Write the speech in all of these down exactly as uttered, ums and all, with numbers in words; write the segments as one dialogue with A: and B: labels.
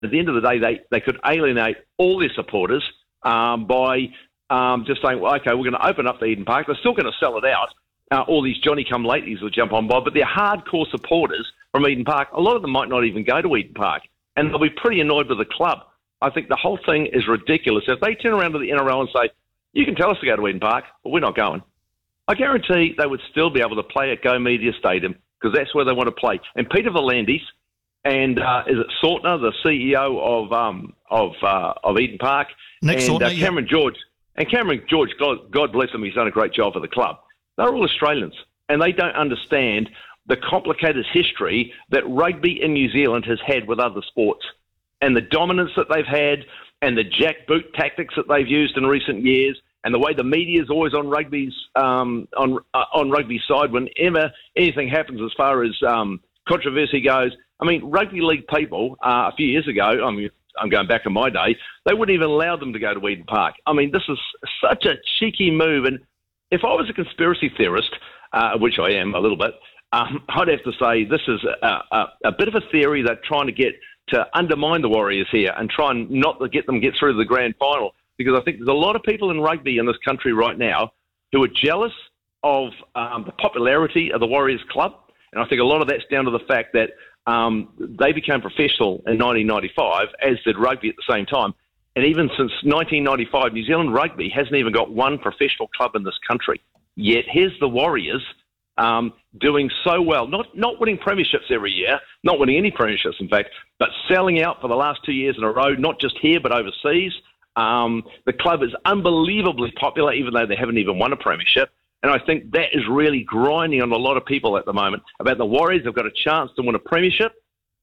A: At the end of the day, they, they could alienate all their supporters um, by um, just saying, well, okay, we're going to open up the Eden Park. They're still going to sell it out. Uh, all these Johnny-come-latelys will jump on board, but they're hardcore supporters from Eden Park. A lot of them might not even go to Eden Park, and they'll be pretty annoyed with the club. I think the whole thing is ridiculous. If they turn around to the N R L and say, you can tell us to go to Eden Park, but we're not going, I guarantee they would still be able to play at Go Media Stadium because that's where they want to play. And Peter V'landys and uh, is it Sortner, the C E O of um, of uh, of Eden Park,
B: Nick
A: and
B: Sortner,
A: uh, Cameron
B: yeah.
A: George, and Cameron George, God, God bless him, he's done a great job for the club. They're all Australians, and they don't understand the complicated history that rugby in New Zealand has had with other sports, and the dominance that they've had, and the jackboot tactics that they've used in recent years, and the way the media is always on rugby's um, on uh, on rugby's side whenever anything happens as far as um, controversy goes. I mean, rugby league people uh, a few years ago, I mean, I'm going back in my day, they wouldn't even allow them to go to Eden Park. I mean, this is such a cheeky move. And if I was a conspiracy theorist, uh, which I am a little bit, um, I'd have to say this is a, a, a bit of a theory they're trying to get to undermine the Warriors here and try and not to get them get through to the grand final. Because I think there's a lot of people in rugby in this country right now who are jealous of um, the popularity of the Warriors club. And I think a lot of that's down to the fact that um, they became professional in nineteen ninety-five, as did rugby at the same time. And even since nineteen ninety-five, New Zealand rugby hasn't even got one professional club in this country. Yet here's the Warriors um, doing so well, not not winning premierships every year, not winning any premierships, in fact, but selling out for the last two years in a row, not just here but overseas. Um, the club is unbelievably popular, even though they haven't even won a premiership. And I think that is really grinding on a lot of people at the moment about the Warriors. They've got a chance to win a premiership,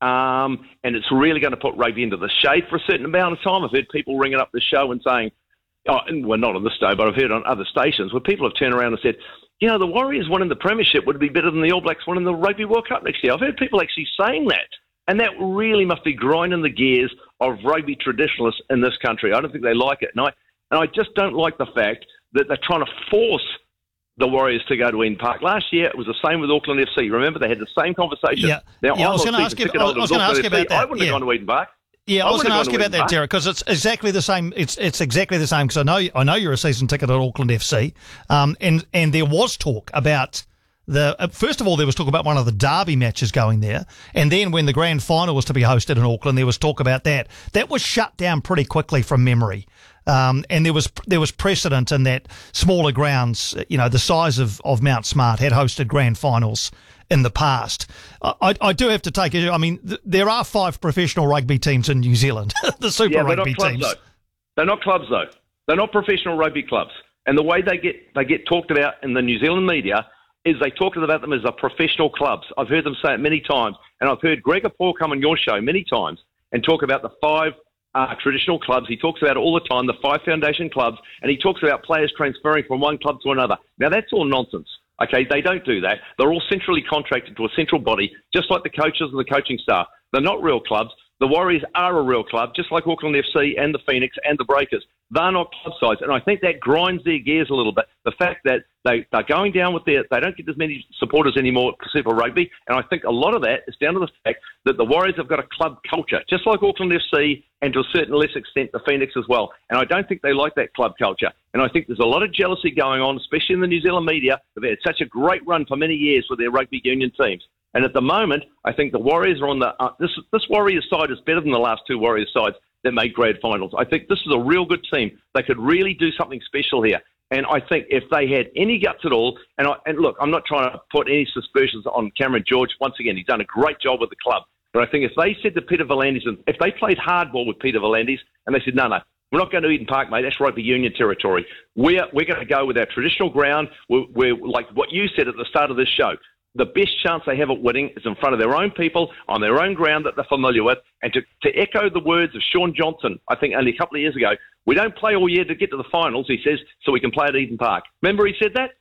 A: um, and it's really going to put rugby into the shade for a certain amount of time. I've heard people ringing up the show and saying, oh, and well, not on this show, but I've heard on other stations where people have turned around and said, you know, the Warriors winning the premiership would be better than the All Blacks winning the Rugby World Cup next year. I've heard people actually saying that. And that really must be grinding the gears of rugby traditionalists in this country. I don't think they like it. And I, and I just don't like the fact that they're trying to force the Warriors to go to Eden Park. Last year, it was the same with Auckland F C. Remember, they had the same conversation.
B: Yeah,
A: now,
B: yeah I
A: I'm
B: was
A: not
B: going to ask you, I was going to ask you about that.
A: I wouldn't
B: yeah.
A: have gone to Eden Park.
B: Yeah, I, I was going to ask you about that,
A: Park.
B: Derek, because it's exactly the same. It's it's exactly the same. Because I know I know you're a season ticket at Auckland F C, um, and and there was talk about the uh, first of all there was talk about one of the derby matches going there, and then when the grand final was to be hosted in Auckland, there was talk about that. That was shut down pretty quickly from memory. Um, and there was there was precedent in that smaller grounds, you know, the size of, of Mount Smart had hosted grand finals in the past. I, I do have to take it. I mean, th- there are five professional rugby teams in New Zealand, the Super
A: yeah, they're
B: Rugby
A: not clubs,
B: teams.
A: Though. They're not clubs, though. They're not professional rugby clubs. And the way they get they get talked about in the New Zealand media is they talk about them as a professional clubs. I've heard them say it many times, and I've heard Gregor Paul come on your show many times and talk about the five Uh, traditional clubs. He talks about it all the time, the five foundation clubs, and he talks about players transferring from one club to another. Now, that's all nonsense. Okay, they don't do that. They're all centrally contracted to a central body, just like the coaches and the coaching staff. They're not real clubs. The Warriors are a real club, just like Auckland F C and the Phoenix and the Breakers. They're not club sides, and I think that grinds their gears a little bit. The fact that they, they're going down with their, they don't get as many supporters anymore for Super Rugby, and I think a lot of that is down to the fact that the Warriors have got a club culture, just like Auckland F C and to a certain less extent the Phoenix as well. And I don't think they like that club culture. And I think there's a lot of jealousy going on, especially in the New Zealand media. They've had such a great run for many years with their rugby union teams. And at the moment, I think the Warriors are on the uh, this this Warriors side is better than the last two Warriors sides that made grand finals. I think this is a real good team. They could really do something special here. And I think if they had any guts at all, and I, and look, I'm not trying to put any suspicions on Cameron George. Once again, he's done a great job with the club. But I think if they said to Peter V'landys, if they played hardball with Peter V'landys, and they said, no, no, we're not going to Eden Park, mate. That's rugby union territory. We're we're going to go with our traditional ground. We're, we're like what you said at the start of this show. The best chance they have at winning is in front of their own people, on their own ground that they're familiar with. And to, to echo the words of Sean Johnson, I think only a couple of years ago, we don't play all year to get to the finals, he says, so we can play at Eden Park. Remember he said that?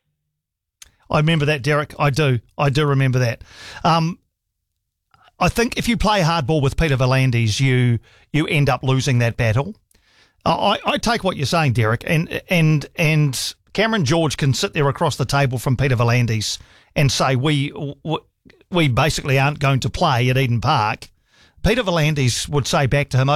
B: I remember that, Derek. I do. I do remember that. Um, I think if you play hardball with Peter V'landys, you you end up losing that battle. I, I take what you're saying, Derek, and and and Cameron George can sit there across the table from Peter V'landys and say we we basically aren't going to play at Eden Park. Peter V'landys would say back to him,